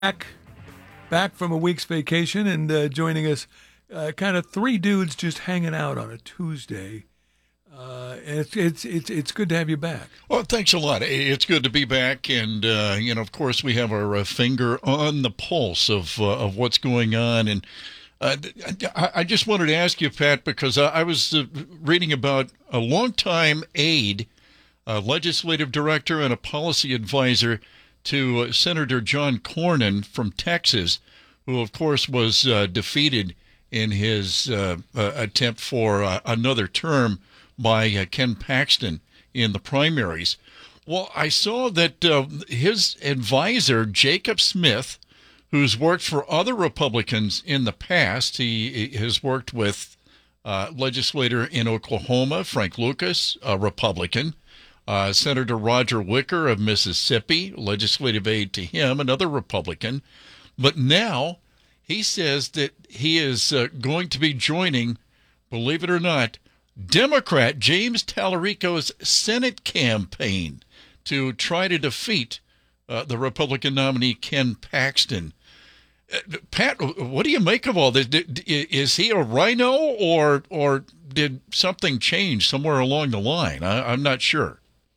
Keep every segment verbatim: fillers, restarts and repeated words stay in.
back back from a week's vacation and uh, joining us, uh, kind of three dudes just hanging out on a Tuesday. Uh, and it's it's it's it's good to have you back. Well, thanks a lot. It's good to be back, and uh, you know, of course, we have our uh, finger on the pulse of uh, of what's going on. And uh, I, I just wanted to ask you, Pat, because I, I was uh, reading about a longtime aide, a legislative director, and a policy advisor to uh, Senator John Cornyn from Texas, who, of course, was uh, defeated in his uh, uh, attempt for uh, another term by uh, Ken Paxton in the primaries. Well, I saw that uh, his advisor, Jacob Smith, who's worked for other Republicans in the past, he, he has worked with uh, legislator in Oklahoma, Frank Lucas, a Republican, uh, Senator Roger Wicker of Mississippi, legislative aide to him, another Republican. But now he says that he is uh, going to be joining, believe it or not, Democrat James Tallarico's Senate campaign to try to defeat uh, the Republican nominee Ken Paxton. Uh, Pat, what do you make of all this? Did, is he a rhino, or or did something change somewhere along the line? I, I'm not sure.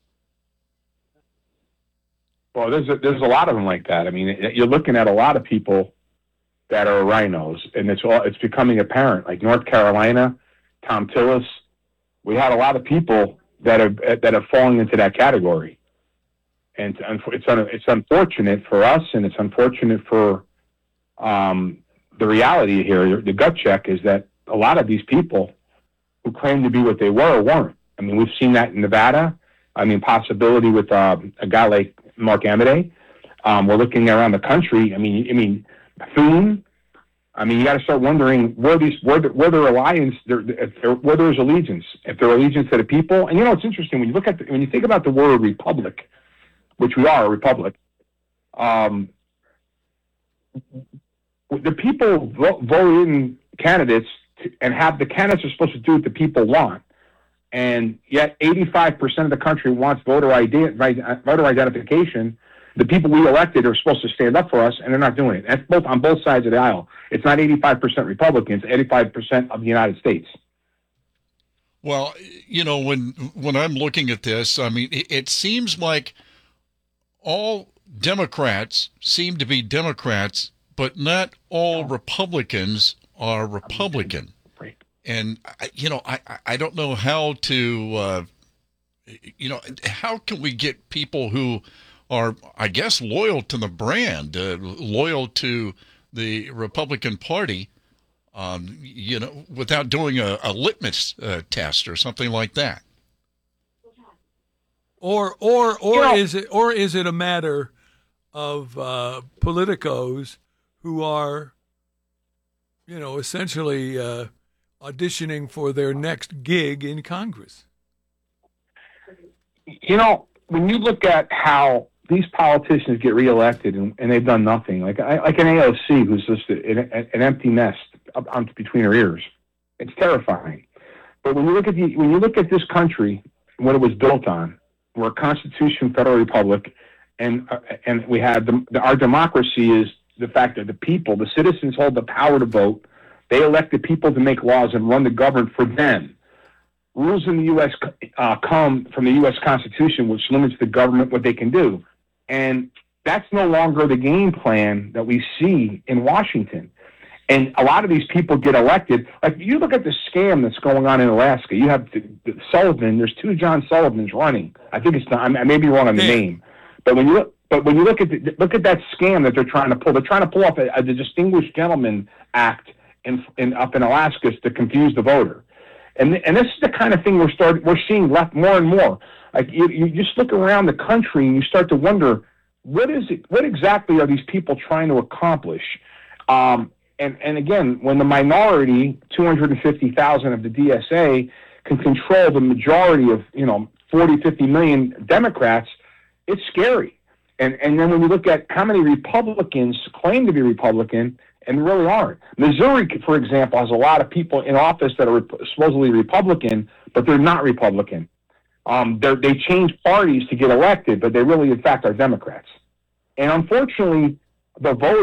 Well, there's a, there's a lot of them like that. I mean, you're looking at a lot of people that are rhinos, and it's all it's becoming apparent. Like North Carolina, Tom Tillis. We had a lot of people that are that are falling into that category, and it's it's unfortunate for us, and it's unfortunate for um, the reality here. The gut check is that a lot of these people who claim to be what they were weren't. I mean, we've seen that in Nevada. I mean, possibility with uh, a guy like Mark Amodei. Um, we're looking around the country. I mean, I mean, Thune. I mean, you got to start wondering where these, where, the, where their alliance, their, their, where there's allegiance, if they're allegiance to the people. And you know, it's interesting when you look at, the, when you think about the word republic, which we are a republic. Um, the people vote, vote in candidates to, and have the candidates are supposed to do what the people want, and yet eighty-five percent of the country wants voter I D, voter identification. The people we elected are supposed to stand up for us, and they're not doing it. That's both on both sides of the aisle. It's not eighty-five percent Republicans, eighty-five percent of the United States. Well, you know, when when I'm looking at this, I mean, it, it seems like all Democrats seem to be Democrats, but not all Republicans are Republican. Right. And, you know, I, I don't know how to, uh, you know, how can we get people who are, I guess, loyal to the brand, uh, loyal to the Republican Party, um, you know, without doing a, a litmus uh, test or something like that. Or or or You know, is it or is it a matter of uh, politicos who are, you know, essentially uh, auditioning for their next gig in Congress? You know, when you look at how these politicians get reelected and, and they've done nothing, like like an A O C who's just an, an empty nest up, up between her ears, it's terrifying. But when you look at the when you look at this country, what it was built on, we're a constitution, federal republic, and uh, and we have the, the, our democracy is the fact that the people, the citizens, hold the power to vote. They elect the people to make laws and run the government for them. Rules in the U S uh, come from the U S Constitution, which limits the government what they can do. And that's no longer the game plan that we see in Washington. And a lot of these people get elected. Like, you look at the scam that's going on in Alaska. You have the, the Sullivan. There's two John Sullivans running. I think it's not, I may be wrong on the Yeah. name. But when you look, but when you look at the, look at that scam that they're trying to pull, they're trying to pull off a, a, the Distinguished Gentleman Act in, in up in Alaska to confuse the voter. And and this is the kind of thing we're start we're seeing left more and more. Like, you, you just look around the country and you start to wonder, what is it? What exactly are these people trying to accomplish? Um, and and again, when the minority, two hundred fifty thousand of the D S A, can control the majority of, you know, forty, fifty million Democrats, it's scary. And and then when you look at how many Republicans claim to be Republican and really aren't. Missouri, for example, has a lot of people in office that are supposedly Republican, but they're not Republican. Um, they change parties to get elected, but they really, in fact, are Democrats. And unfortunately, the vote